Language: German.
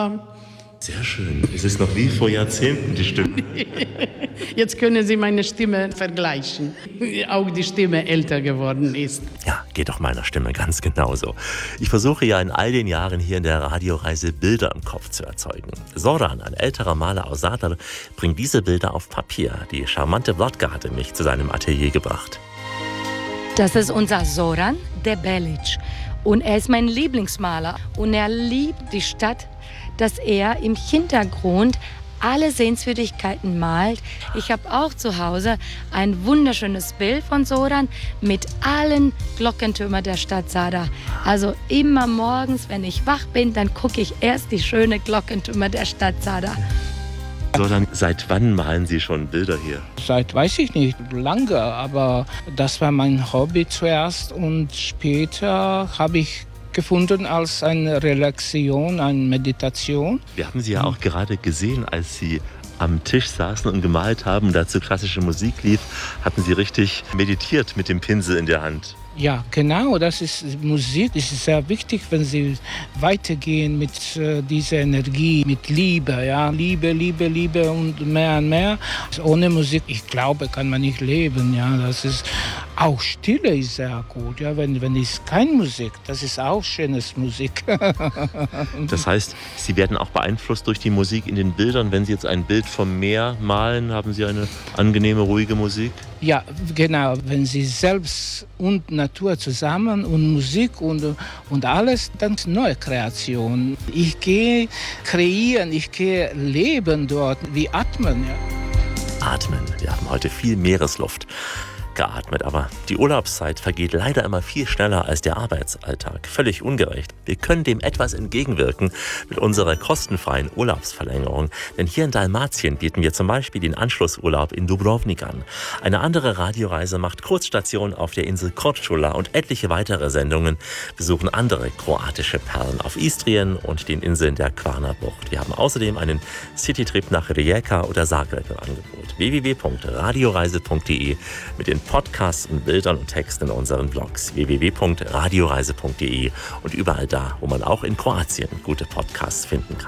war. Sehr schön. Es ist noch wie vor Jahrzehnten die Stimme. Jetzt können Sie meine Stimme vergleichen. Auch die Stimme älter geworden ist. Ja, geht doch meiner Stimme ganz genauso. Ich versuche ja in all den Jahren hier in der Radioreise Bilder im Kopf zu erzeugen. Zoran, ein älterer Maler aus Zadar, bringt diese Bilder auf Papier. Die charmante Wladka hatte mich zu seinem Atelier gebracht. Das ist unser Zoran Debelic. Und er ist mein Lieblingsmaler. Und er liebt die Stadt, dass er im Hintergrund alle Sehenswürdigkeiten malt. Ich habe auch zu Hause ein wunderschönes Bild von Zoran mit allen Glockentürmen der Stadt Zadar. Also immer morgens, wenn ich wach bin, dann gucke ich erst die schönen Glockentürme der Stadt Zadar. Zoran, seit wann malen Sie schon Bilder hier? Seit, weiß ich nicht, lange, aber das war mein Hobby zuerst und später habe ich gefunden als eine Relaxation, eine Meditation. Wir haben Sie ja auch gerade gesehen, als Sie am Tisch saßen und gemalt haben und dazu klassische Musik lief, hatten Sie richtig meditiert mit dem Pinsel in der Hand. Ja, genau, das ist Musik. Es ist sehr wichtig, wenn Sie weitergehen mit dieser Energie, mit Liebe, ja, Liebe, Liebe, Liebe und mehr. Ohne Musik, ich glaube, kann man nicht leben, ja. Das ist auch Stille ist sehr gut, ja. Wenn es keine Musik, das ist auch schönes Musik. Das heißt, Sie werden auch beeinflusst durch die Musik in den Bildern. Wenn Sie jetzt ein Bild vom Meer malen, haben Sie eine angenehme, ruhige Musik? Ja, genau. Wenn Sie selbst und Natur zusammen und Musik und alles, dann ist neue Kreation. Ich gehe kreieren, ich gehe leben dort, wie atmen. Ja. Atmen. Wir haben heute viel Meeresluft geatmet, aber die Urlaubszeit vergeht leider immer viel schneller als der Arbeitsalltag. Völlig ungerecht. Wir können dem etwas entgegenwirken mit unserer kostenfreien Urlaubsverlängerung. Denn hier in Dalmatien bieten wir zum Beispiel den Anschlussurlaub in Dubrovnik an. Eine andere Radioreise macht Kurzstation auf der Insel Korčula und etliche weitere Sendungen besuchen andere kroatische Perlen auf Istrien und den Inseln der Kvarnerbucht. Wir haben außerdem einen Citytrip nach Rijeka oder Zagreb im Angebot. www.radioreise.de mit den Podcasts und Bildern und Texten in unseren Blogs www.radioreise.de und überall da, wo man auch in Kroatien gute Podcasts finden kann.